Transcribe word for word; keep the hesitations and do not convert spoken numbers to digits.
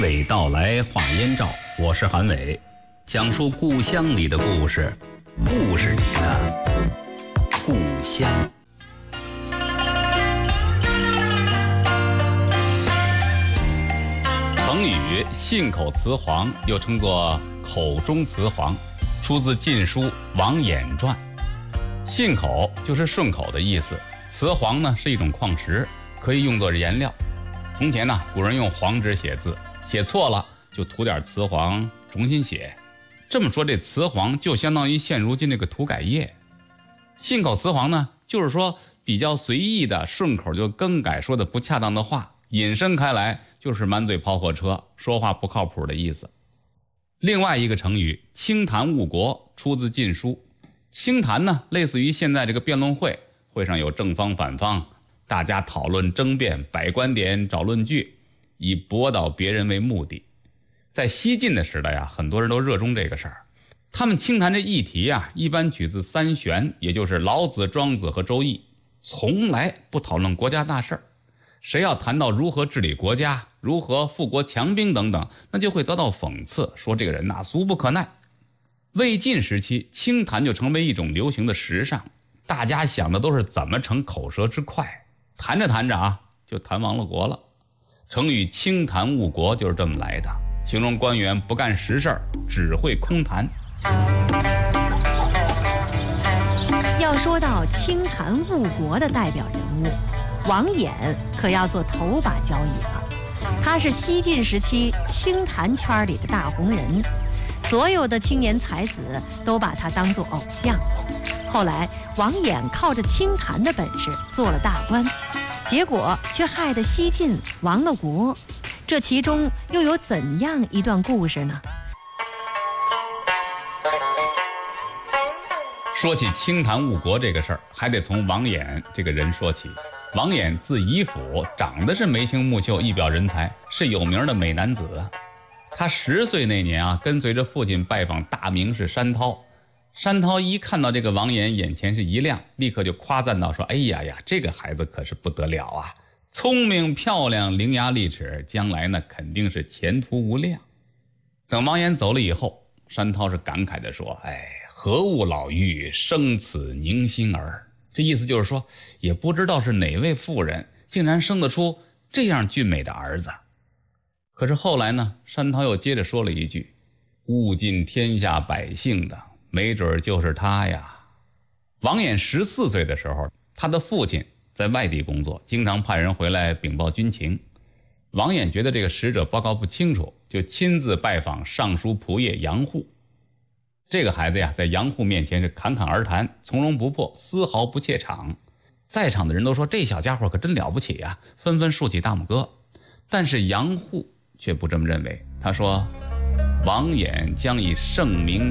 娓道来话燕赵，我是韩伟，讲述故乡里的故事，故事里的故乡。成语信口雌黄又称作口中雌黄，出自《晋书·王衍传》。信口就是顺口的意思，雌黄呢是一种矿石，可以用作颜料。从前呢，古人用黄纸写字，写错了就涂点雌黄重新写。这么说，这雌黄就相当于现如今这个涂改液。信口雌黄呢，就是说比较随意的顺口就更改说的不恰当的话，引申开来就是满嘴跑火车，说话不靠谱的意思。另外一个成语清谈误国出自《晋书》。清谈呢，类似于现在这个辩论会，会上有正方反方，大家讨论争辩，摆观点，找论据，以驳倒别人为目的。在西晋的时代啊，很多人都热衷这个事儿。他们清谈这议题啊，一般取自三玄，也就是老子、庄子和周易，从来不讨论国家大事儿。谁要谈到如何治理国家，如何富国强兵等等，那就会遭到讽刺，说这个人呐俗不可耐。魏晋时期，清谈就成为一种流行的时尚，大家想的都是怎么成口舌之快，谈着谈着啊，就谈亡了国了。成语清谈误国就是这么来的，形容官员不干实事儿，只会空谈。 要说到清谈误国的代表人物，王衍可要做头把交椅了。他是西晋时期清谈圈里的大红人，所有的青年才子都把他当作偶像。后来王衍靠着清谈的本事做了大官，结果却害得西晋亡了国，这其中又有怎样一段故事呢？ 说起清谈误国这个事儿，还得从王衍这个人说起。王衍字仪甫，长得是眉清目秀，一表人才，是有名的美男子。他十岁那年啊，跟随着父亲拜访大名士山涛。山涛一看到这个王衍，眼前是一亮，立刻就夸赞道说：哎呀呀，这个孩子可是不得了啊，聪明漂亮，伶牙俐齿，将来呢肯定是前途无量。等王衍走了以后，山涛是感慨地说：哎，何物老妪，生此宁心儿。这意思就是说，也不知道是哪位妇人竟然生得出这样俊美的儿子。可是后来呢，山涛又接着说了一句：物尽天下百姓的，没准就是他呀。王衍十四岁的时候，他的父亲在外地工作，经常派人回来禀报军情。王衍觉得这个使者报告不清楚，就亲自拜访尚书仆射杨户。这个孩子呀，在杨户面前是侃侃而谈，从容不迫，丝毫不怯场。在场的人都说这小家伙可真了不起呀，纷纷竖起大拇哥。但是杨户却不这么认为，他说：王衍将以盛名